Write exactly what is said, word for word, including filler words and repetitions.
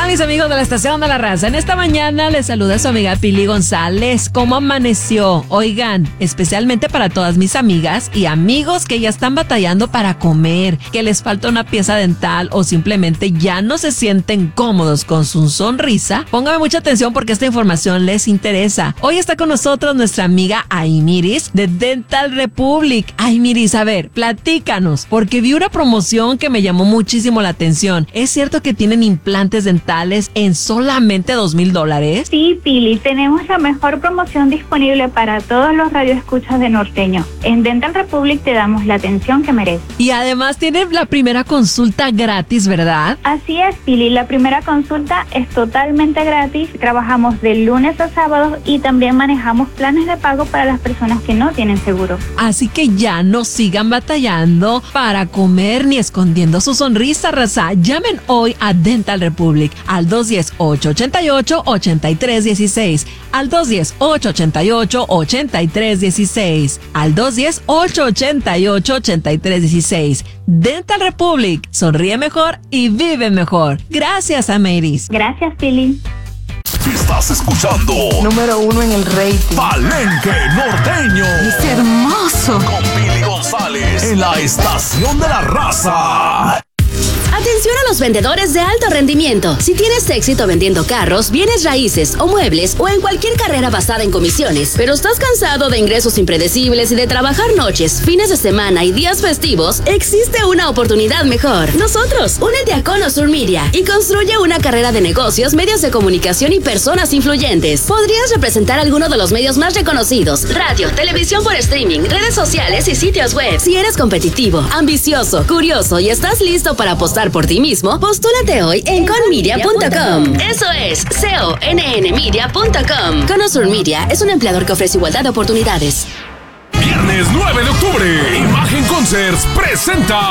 mis amigos de la Estación de la Raza? En esta mañana les saluda su amiga Pili González. ¿Cómo amaneció? Oigan, especialmente para todas mis amigas y amigos que ya están batallando para comer, que les falta una pieza dental o simplemente ya no se sienten cómodos con su sonrisa, póngame mucha atención porque esta información les interesa. Hoy está con nosotros nuestra amiga Aymiris de Dental Republic. Aymiris, a ver, platícanos, porque vi una promoción que me llamó muchísimo la atención. ¿Es cierto que tienen implantes dentales en solamente dos mil dólares? Sí, Pili, tenemos la mejor promoción disponible para todos los radioescuchas de Norteño. En Dental Republic te damos la atención que mereces. Y además tienen la primera consulta gratis, ¿verdad? Así es, Pili, la primera consulta es totalmente gratis. Trabajamos de lunes a sábado y también manejamos planes de pago para las personas que no tienen seguro. Así que ya no sigan batallando para comer ni escondiendo su sonrisa, raza. Llamen hoy a Dental Republic al dos uno cero, ocho ocho ocho, ocho tres uno seis, al dos uno cero, ocho ocho ocho, ocho tres uno seis, al dos uno cero, ocho ocho ocho, ocho tres uno seis. Dental Republic, sonríe mejor y vive mejor. Gracias, Aymiris. Gracias, Pili. Estás escuchando Número uno en el rating. Palenque Norteño. Es hermoso. Con Pili González en la Estación de la Raza. Atención a los vendedores de alto rendimiento. Si tienes éxito vendiendo carros, bienes raíces o muebles o en cualquier carrera basada en comisiones, pero estás cansado de ingresos impredecibles y de trabajar noches, fines de semana y días festivos, existe una oportunidad mejor. Nosotros, únete a Conosur Media y construye una carrera de negocios, medios de comunicación y personas influyentes. Podrías representar alguno de los medios más reconocidos: radio, televisión por streaming, redes sociales y sitios web. Si eres competitivo, ambicioso, curioso y estás listo para apostar por ti mismo, postúlate hoy en conmedia punto com. Eso es C O N N media punto com. Conosur Media es un empleador que ofrece igualdad de oportunidades. Viernes nueve de octubre, Imagen Concerts presenta